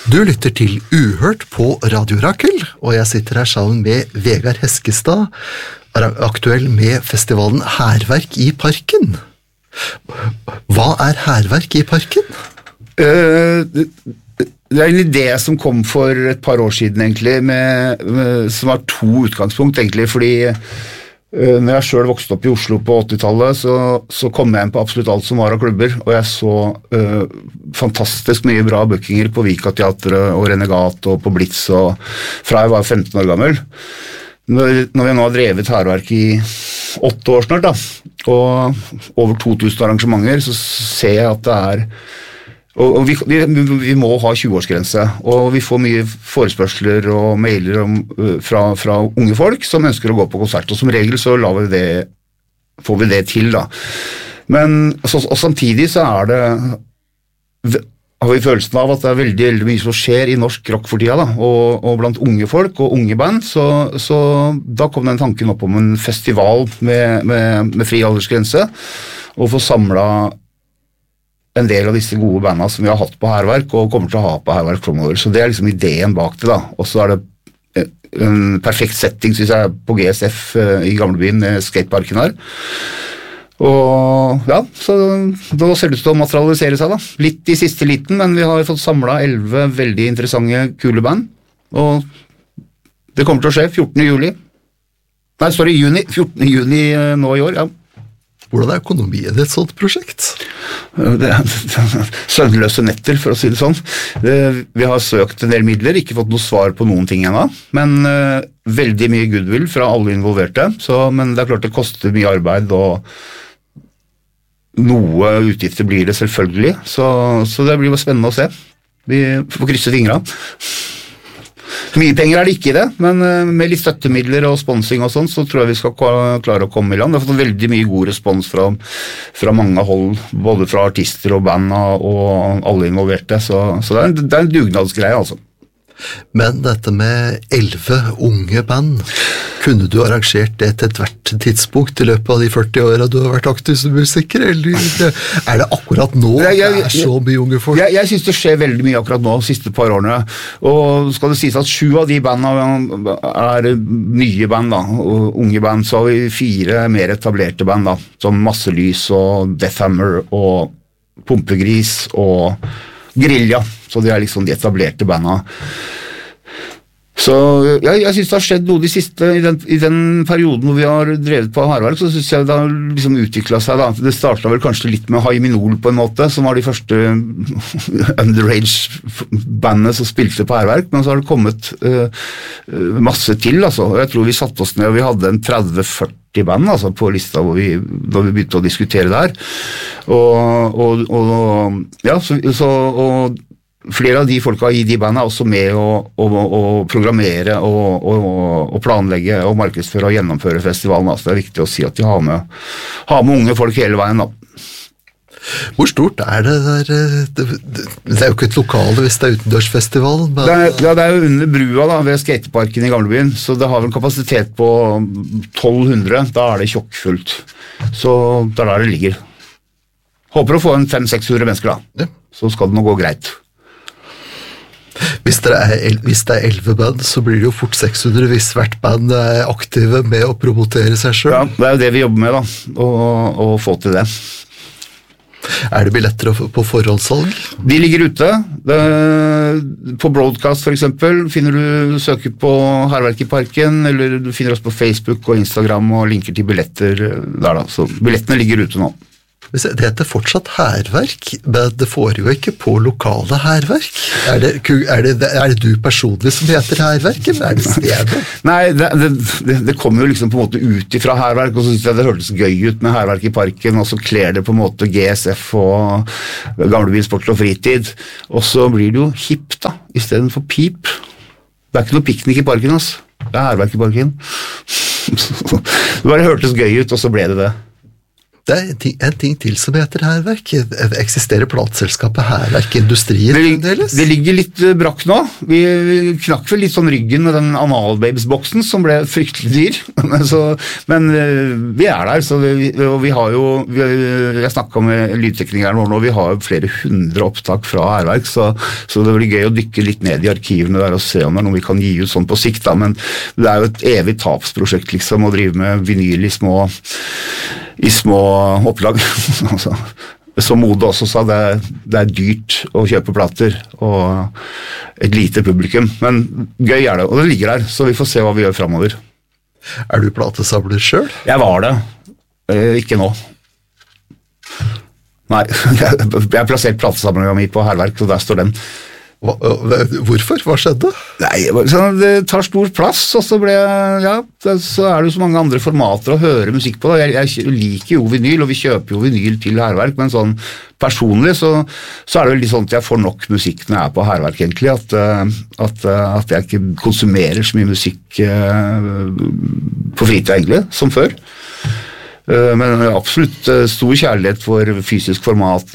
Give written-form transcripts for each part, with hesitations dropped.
Du lytter til Uhørt på Radio Rakel, og jeg sitter her sammen med Vegard Heskestad, aktuell med festivalen Hærverk i Parken. Hva Hærverk i Parken? Det en idé som kom for et par år siden egentlig, som har to utgangspunkt egentlig, fordi når jeg selv vokste opp i Oslo på 80-tallet, så kom jeg inn på absolutt alt som var av klubber, og jeg så fantastisk mye bra bookinger på Vika Teatret og Renegat og på Blitz fra jeg var 15 år gammel. Når vi nå har drevet Hærverk i 8 år snart, da, og over 2000 arrangementer, så ser jeg at det og vi må ha 20-årsgrense, og vi får mye forespørsler og mailer fra unge folk som ønsker å gå på konsert, og som regel så får vi det til da. Men og samtidig så har vi følelsen av at det veldig mye som skjer i norsk rock for tida da, og blant unge folk og unge band, så da kom den tanken opp om en festival med fri aldersgrense, og få samlet en del av disse gode bandene som vi har hatt på Hærverk, og kommer til å ha på Hærverk fremover. Så det liksom ideen bak det da. Og så det en perfekt setting, synes jeg, på GSF i Gamlebyen, skateparken her. Og ja, så da ser det ut til å materialisere seg da. Litt i siste liten, men vi har fått samlet 11 veldig interessante, kule band. Og det kommer til å skje 14. juni. 14. juni nå i år, ja. Hvordan økonomien i et sånt prosjekt? Søvnløse netter, for å si det sånn. Vi har søkt en del midler, ikke fått noe svar på noen ting ennå, men veldig mye goodwill fra alle involverte, men det klart det koster mye arbeid, og noe utgifter blir det selvfølgelig, så det blir jo spennende å se. Vi får krysse fingrene. Mye penger det ikke i det, men med litt støttemidler og sponsing og sånn, så tror jeg vi skal klare å komme i land. Vi har fått veldig mye god respons fra mange hold, både fra artister og band og alle involverte, så det en dugnadsgreie altså. Men dette med 11 unge band, kunne du arrangert det til et hvert tidspunkt i løpet av de 40 årene du har vært aktiv som musiker, eller det akkurat nå det så mye unge folk? Jeg synes det skjer veldig mye akkurat nå, de siste par årene, og skal det sies at 7 av de bandene nye band da, og unge band, så har vi 4 mer etablerte band da, som Masselys og Death Hammer og Pumpegris og Grilla, så de liksom de etablerte bandene. Så jeg synes det har skjedd noe de siste, i den perioden hvor vi har drevet på Hærverk, så synes jeg det har liksom utviklet seg da. Det startet vel kanskje litt med Haiminol på en måte, som var de første underage-bandene som spilte på Hærverk, men så har det kommet masse til, altså. Jeg tror vi satte oss ned, og vi hadde en 30-40 band altså, på lista da vi begynte å diskutere der. Og flere av de folka i de bandene også med å programmere og planlegge og markedsføre og gjennomføre festivalen. Altså, det viktig å si at de har med unge folk hele veien da. Hvor stort det der? Det jo ikke et lokale hvis det utendørsfestival. Men... Det jo under brua da, ved skateparken i Gamlebyen, så det har en kapasitet på 1200, da det tjokkfullt. Så det der det ligger. Håper å få en 500-600 mennesker da, så skal det nå gå greit. Hvis det 11 band, så blir det jo fort 600 hvis hvert band aktive med å promotere seg selv. Ja, det jo det vi jobber med da, å få til det. Det billetter på forhåndssalg? De ligger ute. På Broadcast for eksempel søker på Hærverk i Parken, eller du finner oss på Facebook og Instagram og linker til billetter der da, så billettene ligger ute nå. Det heter fortsatt Hærverk, men det foregår ikke på lokale Hærverk. Det du personlig som heter Hærverk, eller det stedet? Nei, det kommer jo liksom på en måte ut ifra Hærverk, og så synes jeg det hørtes gøy ut med Hærverk i Parken, og så kler det på en måte GSF og Gamlebyen Sport og Fritid, og så blir det jo hipp da, i stedet for pip. Det ikke noe piknik i parken, altså. Det Hærverk i Parken. Det bare hørtes gøy ut, og så ble det det. Det en ting til som heter Hærverk. Eksisterer plateselskapet Hærverk Industrier? Det ligger litt brakk nå. Vi knakk vel litt sånn ryggen med den Analbabes-boksen, som ble fryktelig dyr. Men vi der, så vi har jo, jeg snakket med lydteknikeren vår nå, vi har jo flere 100 opptak fra Hærverk, så det blir gøy å dykke litt ned i arkivene der og se om det noe vi kan gi ut sånn på sikt, da. Men det jo et evig tapsprosjekt liksom, å drive med vinyl i små opplag. Altså, som Mode også sa, det dyrt å kjøpe plater og et lite publikum, men gøy det, og det ligger der, så vi får se hva vi gjør fremover. Du platesamler selv? Jeg var det, ikke nå. Nei, jeg har plassert platesamlingen min på Hærverk, og der står den. Hvorfor? Hva skjedde? Nei, det tar stor plass, og så så det jo så mange andre formater å høre musikk på. Jeg liker jo vinyl, og vi kjøper jo vinyl til Hærverk, men sånn personlig så det jo litt sånn at jeg får nok musikk når jeg på Hærverk egentlig, at jeg ikke konsumerer så mye musikk på fritid egentlig, som før. Men absolutt stor kjærlighet for fysisk format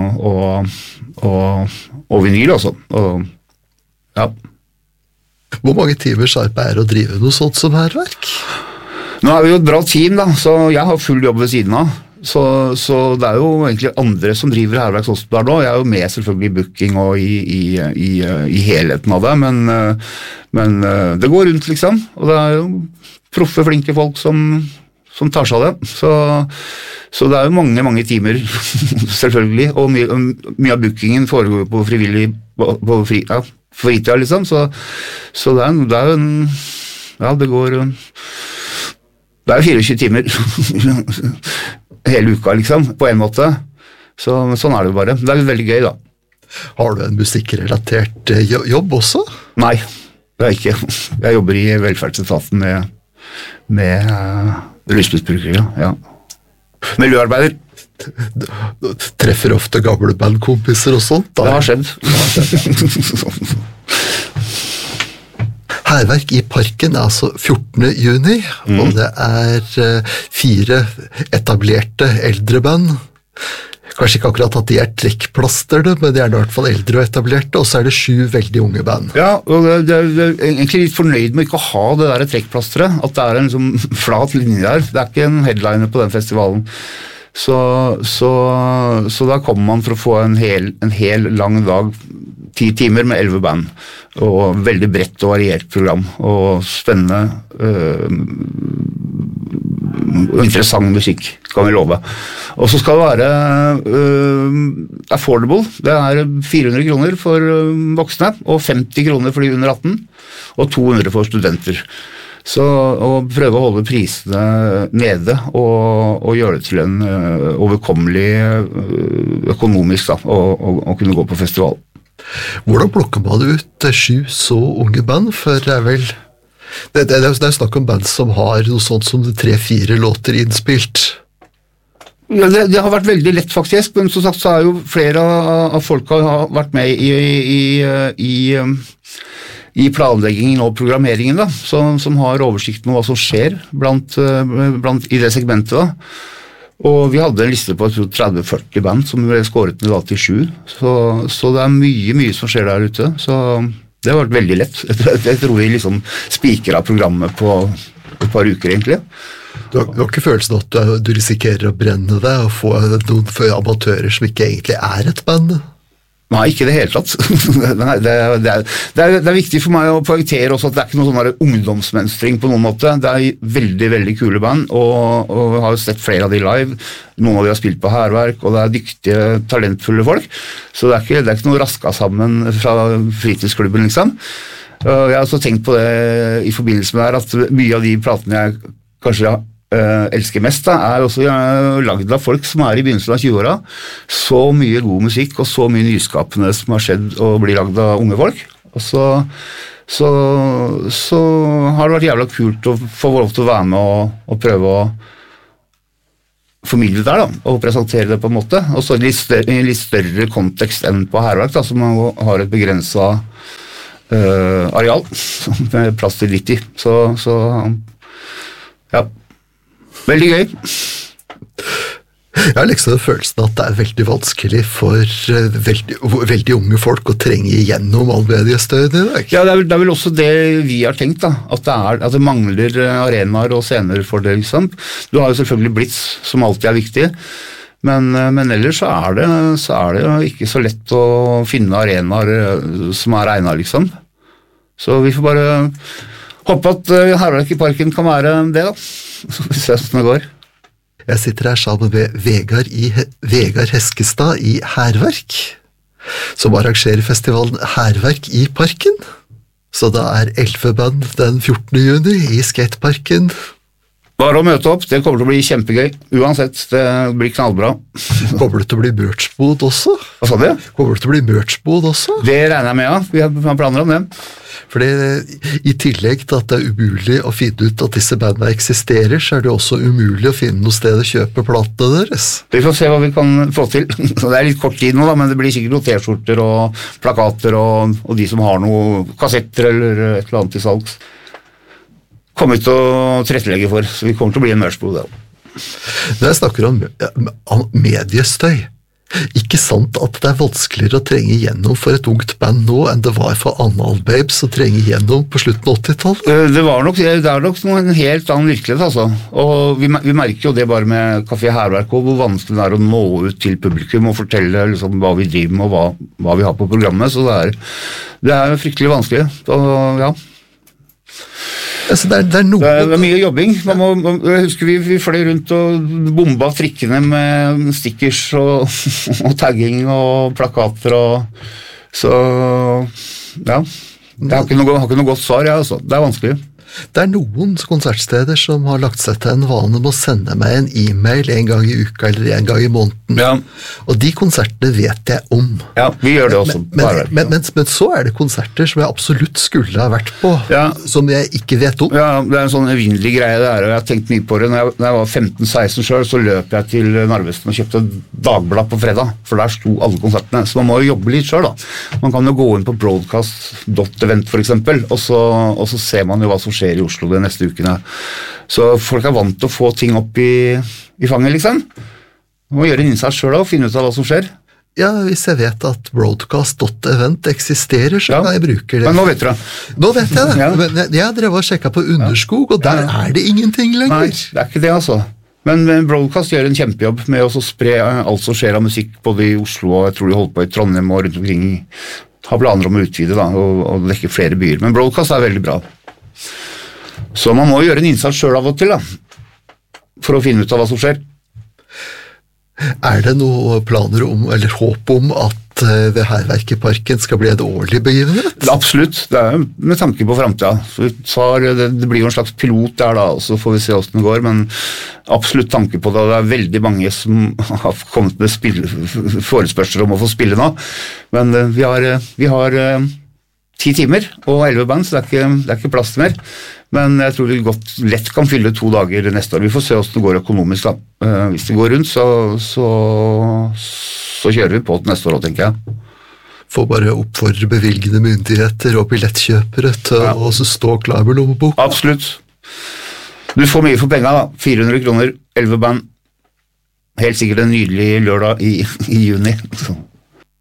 og vinyl også. Ja. Hvor mange timers arbeid å drive noe sånt som Hærverk? Nå vi jo et bra team da, så jeg har full jobb ved siden av. Så det jo egentlig andre som driver Hærverk sånn som det nå. Jeg jo med selvfølgelig i booking og i helheten av det, men det går rundt liksom, og det jo proffe, flinke folk som tar seg av det, så det jo mange timer selvfølgelig, og mye av bookingen foregår på frivillig på fritida liksom, så det jo en det går det jo 24 timer hele uka liksom, på en måte, så sånn det jo bare, det jo veldig gøy da. Har du en musikkrelatert jobb også? Nei, det ikke. Jeg jobber i velferdsetaten med rusmisbrukere, ja. Miljøarbeider. Du treffer ofte gamle bandkompiser og sånt, da? Det har skjedd. Hærverk i Parken altså 14. juni, og det 4 etablerte eldre band. Kanskje ikke akkurat at de trekkplaster, men de i hvert fall eldre og etablerte, og så det 7 veldig unge band. Ja, og det egentlig litt fornøyd med ikke å ha det der trekkplasteret, at det en liksom flat linje der. Det ikke en headliner på den festivalen. Så da kommer man for å få en hel lang dag, 10 timer med 11 band, og veldig bredt og variert program, og spennende og interessant musikk, kan vi love. Og så skal det være affordable, det 400 kroner for voksne, og 50 kroner for de under 18, og 200 for studenter. Så å prøve å holde prisene nede, og gjøre det til en overkommelig økonomisk, da, og kunne gå på festival. Hvordan plukker man ut 7 så unge band, for det vel... Det snakk om band som har noe sånt som 3-4 låter innspilt. Ja, det har vært veldig lett faktisk, men som sagt så jo flere av folka har vært med i planleggingen og programmeringen da, som har oversikten om hva som skjer blant i det segmentet da. Og vi hadde en liste på 30-40 band som ble skåret ned til 7, så det mye som skjer der ute, så det har vært veldig lett. Jeg tror vi liksom spiker av programmet på et par uker egentlig. Du har ikke følelsen at du risikerer å brenne deg og få noen amatører som ikke egentlig et band? Nei, ikke det hele tatt. Nei, det viktig for meg å poengtere også at det ikke noe sånn ungdomsmønstring på noen måte. Det veldig, veldig kule band, og jeg har jo sett flere av de live. Noen av de har spilt på Hærverk, og det dyktige, talentfulle folk. Så det ikke noe raska sammen fra fritidsklubben, liksom. Jeg har også tenkt på det i forbindelse med det her, at mye av de platene jeg kanskje elsker mest da, også laget av folk som i begynnelsen av 20-åra. Så mye god musikk og så mye nyskapende som har skjedd og blir laget av unge folk. Og så har det vært jævla kult å få lov til å være med og prøve å formidle det der da, og presentere det på en måte. Og så i en litt større kontekst enn på Hærverk da, som har et begrenset areal med plass til litt i. Så ja, veldig gøy. Jeg har liksom følelsen at det veldig vanskelig for veldig unge folk å trenge igjennom all mediestøyen i dag. Ja, det er vel også det vi har tenkt, da. At det mangler arenaer og scener for det, liksom. Du har jo selvfølgelig Blitz, som alltid er viktig, men ellers så er det jo ikke så lett å finne arenaer som er egnet, liksom. Så vi får bare håpe at Hærverk i Parken kan være det, da. Så vi ser hvordan det går. Jeg sitter her sammen med Vegard Heskestad i Hærverk, som arrangerer festivalen Hærverk i Parken. Så det 11 band den 14. juni i Skateparken. Bare å møte opp, det kommer til å bli kjempegøy. Uansett, det blir knallbra. Kommer det til å bli merchbod også? Hva sa du? Kommer det til å bli merchbod også? Det regner jeg med, ja. Vi har planer om det. Fordi i tillegg til at det umulig å finne ut at disse bandene eksisterer, så det også umulig å finne noe sted å kjøpe platene deres. Vi får se hva vi kan få til. Så det litt kort tid nå, da, men det blir sikkert noen t-skjorter og plakater og de som har noen kassetter eller et eller annet til salgs. Kommer til å tilrettelegge for, så vi kommer til å bli en merchbod. Når jeg snakker om mediestøy, ikke sant at det vanskeligere å trenge igjennom for et ungt band nå enn det var for Anal Babes å trenge igjennom på slutten av 80-tallet? Det er nok en helt annen virkelighet, altså. Og vi merker jo det bare med Café Hærverk, og hvor vanskelig det er å nå ut til publikum og fortelle liksom, hva vi driver med og hva vi har på programmet, så det er fryktelig vanskelig. Og ja. Altså, det er mye jobbing. Jeg husker vi fløy rundt og bomba trikkene med stickers og tagging og plakater så ja, jeg har ikke noe godt svar, altså. Det er vanskelig. Det er noen konsertsteder som har lagt seg til en vane med å sende meg en e-mail en gang i uka eller en gang i måneden. Ja. Og de konsertene vet jeg om. Ja, vi gjør det også. Men så er det konserter som jeg absolutt skulle ha vært på, som jeg ikke vet om. Ja, det er en sånn evinnelig greie det og jeg har tenkt mye på det. Når jeg var 15-16 selv, så løp jeg til Narvesen og kjøpte Dagblad på fredag, for der sto alle konsertene. Så man må jo jobbe litt selv, da. Man kan jo gå inn på broadcast.event for eksempel, og så ser man jo hva som skjer i Oslo de neste ukene. Så folk er vant til å få ting opp i fanget, liksom. Man må gjøre en innsats selv og finne ut av hva som skjer. Ja, hvis jeg vet at broadcast.event eksisterer, så kan jeg bruke det. Men nå vet du det. Nå vet jeg det. Ja. Men jeg drev og sjekket på Underskog, og der er det ingenting lenger. Nei, det er ikke det, altså. Men Broadcast gjør en kjempejobb med å spre alt som skjer av musikk både i Oslo, og jeg tror de holder på i Trondheim og rundt omkring. Har planer om å utvide da, og dekke flere byer. Men Broadcast er veldig bra. Så man må gjøre en innsats selv av og til da, for å finne ut av hva som skjer. Er det noen planer om, eller håp om, at ved Hærverk i Parken skal bli en årlig begivenhet? Absolutt, det er med tanke på fremtiden. Det blir jo en slags pilot der da, så får vi se hvordan det går, men absolutt tanke på det. Det er veldig mange som har kommet med forespørsler om å få spille nå, men vi har 10 timer og 11 band, så det er ikke plass til mer. Men jeg tror vi lett kan fylle 2 dager neste år. Vi får se hvordan det går økonomisk da. Hvis det går rundt, så kjører vi på til neste år, tenker jeg. Får bare oppfordre bevilgende myndigheter og billettkjøpere til å stå klar med lommebok. Absolutt. Du får mye for penger da. 400 kroner, 11 band. Helt sikkert en nydelig lørdag i juni.